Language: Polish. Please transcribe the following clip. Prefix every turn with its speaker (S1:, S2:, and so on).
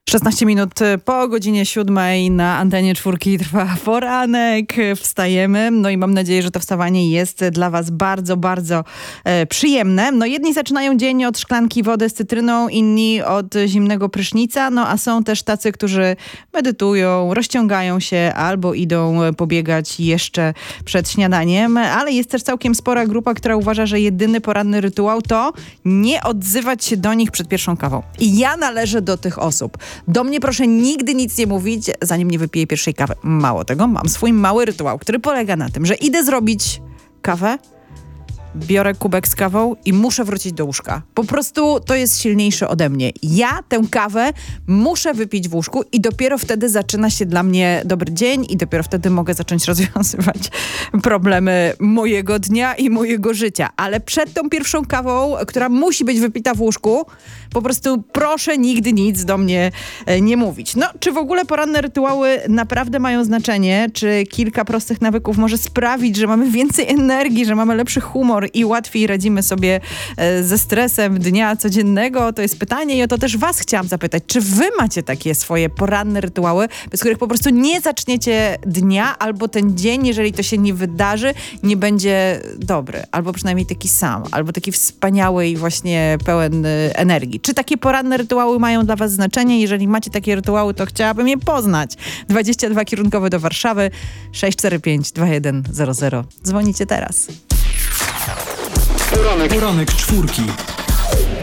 S1: 16 minut po godzinie 7 na antenie Czwórki trwa poranek. Wstajemy. No i mam nadzieję, że to wstawanie jest dla was bardzo, bardzo przyjemne. No jedni zaczynają dzień od szklanki wody z cytryną, inni od zimnego prysznica. No a są też tacy, którzy medytują, rozciągają się albo idą pobiegać jeszcze przed śniadaniem. Ale jest też całkiem spora grupa, która uważa, że jedyny poranny rytuał to nie odzywać się do nich przed pierwszą kawą. I ja należę do tych osób. Do mnie proszę nigdy nic nie mówić, zanim nie wypiję pierwszej kawy. Mało tego, mam swój mały rytuał, który polega na tym, że idę zrobić kawę, biorę kubek z kawą i muszę wrócić do łóżka. Po prostu to jest silniejsze ode mnie. Ja tę kawę muszę wypić w łóżku i dopiero wtedy zaczyna się dla mnie dobry dzień i dopiero wtedy mogę zacząć rozwiązywać problemy mojego dnia i mojego życia. Ale przed tą pierwszą kawą, która musi być wypita w łóżku, po prostu proszę nigdy nic do mnie nie mówić. No, czy w ogóle poranne rytuały naprawdę mają znaczenie? Czy kilka prostych nawyków może sprawić, że mamy więcej energii, że mamy lepszy humor i łatwiej radzimy sobie ze stresem dnia codziennego? To jest pytanie i o to też was chciałam zapytać. Czy wy macie takie swoje poranne rytuały, bez których po prostu nie zaczniecie dnia, albo ten dzień, jeżeli to się nie wydarzy, nie będzie dobry, albo przynajmniej taki sam, albo taki wspaniały i właśnie pełen energii. Czy takie poranne rytuały mają dla was znaczenie? Jeżeli macie takie rytuały, to chciałabym je poznać. 22 kierunkowe do Warszawy, 645 2100. Dzwonicie teraz.
S2: Poranek Czwórki.